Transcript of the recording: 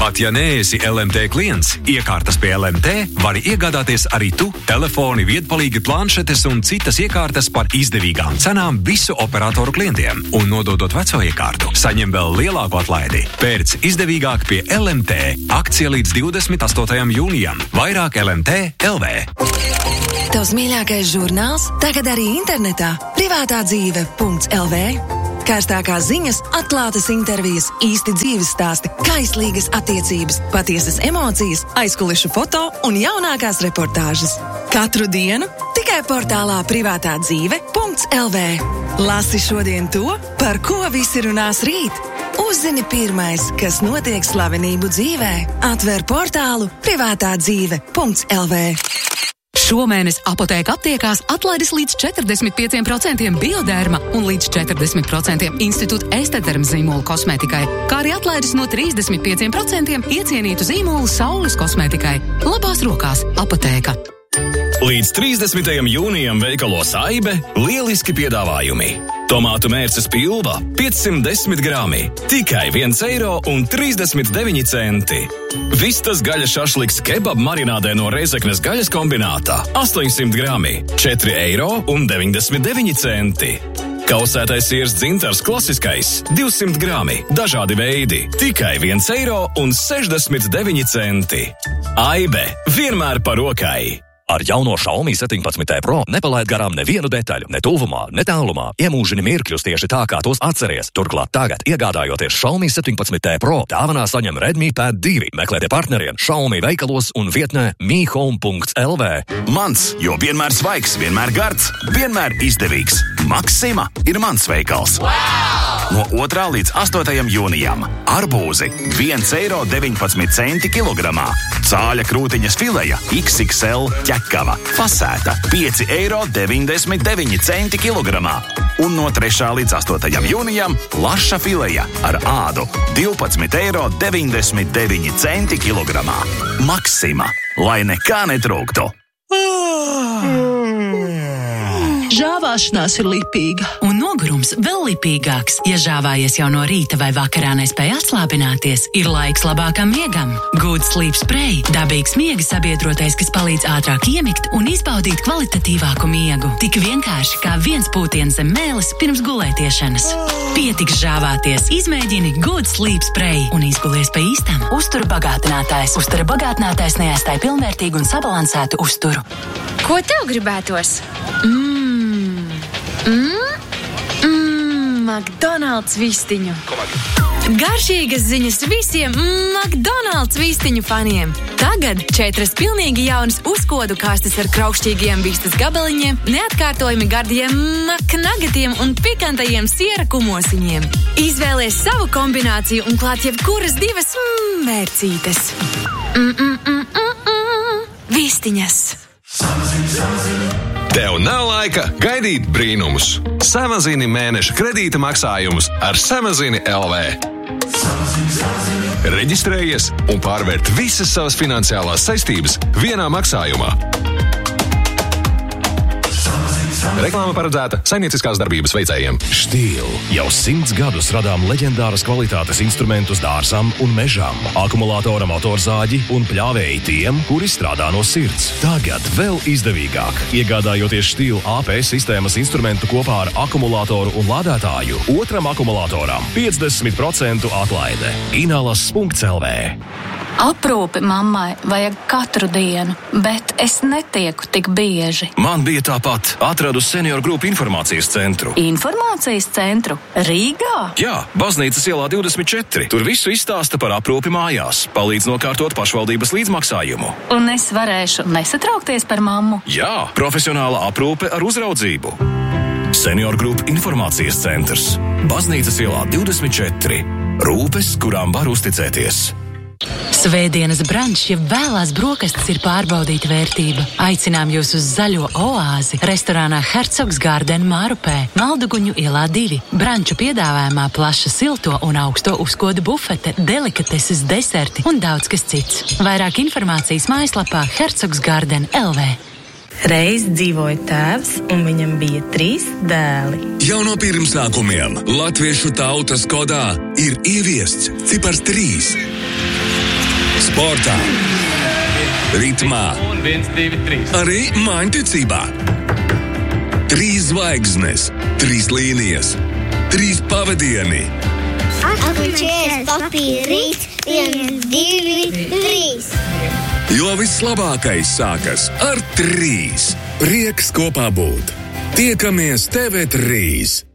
Pat ja neesi LMT klients, iekārtas pie LMT vari iegādāties arī tu. Telefoni, viedpalīgi, planšetes un citas iekārtas par izdevīgām cenām visu operatoru klientiem. Un nododot veco iekārtu, saņem vēl lielāku atlaidi. Pērc izdevīgāk pie LMT. Akcija līdz 28. jūnijam. Vairāk LMT LV. Tavs mīļākais žurnāls tagad arī internetā. Privātādzīve.lv. Kārstākās ziņas, atklātas intervijas, īsti dzīves stāsti, kaislīgas attiecības, patiesas emocijas, aizkulišu foto un jaunākās reportāžas. Katru dienu tikai portālā Privātādzīve.lv. Lasi šodien to, par ko visi runās rīt. Uzzini pirmais, kas notiek slavenību dzīvē. Atver portālu Privātādzīve.lv. Šomēnes Apotēka aptiekās atlaides līdz 45% Bioderma un līdz 40% Institūta Esteterm zīmolu kosmētikai, kā arī atlaides no 35% iecienītu zīmolu Saules kosmētikai. Labās rokās Apotēka. Līdz 30. jūnijam veikalos Aibe lieliski piedāvājumi. Tomātu mērces pilva 510 grami, tikai 1,39 eiro. Vistas gaļas šašliks kebab marinādē no Reizeknes gaļas kombinātā 800 grami, 4,99 eiro. Kausētais siers dzintars klasiskais 200 grami, dažādi veidi, tikai 1,69 eiro. Aibe vienmēr par rokai. Ar jauno Xiaomi 17T Pro nepalaid garām nevienu detaļu, ne tuvumā, ne tālumā. Iemūžini mirkļus tieši tā, kā tos atceries. Turklāt tagad, iegādājoties Xiaomi 17T Pro, dāvanā saņem Redmi Pad 2. Meklētie partneriem Xiaomi veikalos un vietnē mihome.lv. Mans, jo vienmēr svaigs, vienmēr gards, vienmēr izdevīgs. Maksima ir mans veikals. Wow! No 2. līdz 8. jūnijam. Arbūzi 1,19 eiro kilogramā. Cāļa krūtiņas fileja XXL ķekava fasēta 5,99 eiro kilogramā. Un no 3. līdz 8. jūnijam laša fileja ar ādu 12,99 eiro kilogramā. Maksima, lai nekā netrūktu. Žāvāšanās ir lipīga. Un nogurums vēl lipīgāks. Ja žāvājies jau no rīta vai vakarā nespēj atslābināties, ir laiks labākam miegam. Good Sleep Spray – dabīgs miega sabiedrotais, kas palīdz ātrāk iemigt un izbaudīt kvalitatīvāku miegu. Tik vienkārši kā viens pūtiens zem mēles pirms gulētiešanas. Pietiks žāvāties. Izmēģini Good Sleep Spray un izgulies pa īstam. Uzturu bagātinātājs. Uztura bagātinātājs neaizstāj pilnvērtīgu un sabalansētu uzturu. Ko tev gribētos? McDonald's vistiņu. Garšīgas ziņas visiem McDonald's vistiņu faniem. Tagad 4 pilnīgi jaunas uzkodu kastes ar kraukšķīgiem vistas gabaliņiem, neatkārtojami gardiem McNuggetiem un pikantajiem siera kumosiņiem. Izvēlies savu kombināciju un klāt jebkuras 2 mērcītes. Vistiņas. Tev nav laika gaidīt brīnumus. Samazini mēneša kredīta maksājumus ar Samazini LV. Reģistrējies un pārvērt visas savas finansiālās saistības vienā maksājumā. Reklāma paredzēta saimnieciskās darbības veicējiem. Stihl. Jau 100 gadus radām leģendāras kvalitātes instrumentus dārzam un mežam. Akumulātora motorzāģi un pļāvēji tiem, kuri strādā no sirds. Tagad vēl izdevīgāk. Iegādājoties Stihl AP sistēmas instrumentu kopā ar akumulātoru un lādētāju, otram akumulātoram 50% atlaide. Inalas.lv. Aprūpi mammai vajag katru dienu, bet es netieku tik bieži. Man bija tāpat. Atradu Senior Group informācijas centru. Informācijas centru? Rīgā? Jā, Baznīcas ielā 24. Tur visu izstāsta par aprūpi mājās. Palīdz nokārtot pašvaldības līdzmaksājumu. Un es varēšu nesatraukties par mammu? Jā, profesionāla aprūpe ar uzraudzību. Senior Group informācijas centrs. Baznīcas ielā 24. Rūpes, kurām var uzticēties. Svētdienas brančs, jeb vēlās brokastis ir pārbaudīta vērtība. Aicinām jūs uz zaļo oāzi restorānā Hercogs Garden Mārupē, Malduguņu ielā 2. Branču piedāvājumā plaša silto un augsto uzkodu bufete, delikateses, deserti un daudz kas cits. Vairāk informācijas mājaslapā hercogsgarden.lv. Reiz dzīvoja tēvs, un viņam bija 3 dēli. Jau no pirmsākumiem latviešu tautas kodā ir ieviests cipars 3. sportā, ritmā un 1, 2, 3. Arī mājiņticībā. 3 zvaigznes, 3 līnijas, 3 pavadieni. Čērs, papīra, rīts, 1, 2, 3. Jo vislabākais sākas ar 3. Prieks kopā būt. Tiekamies TV3.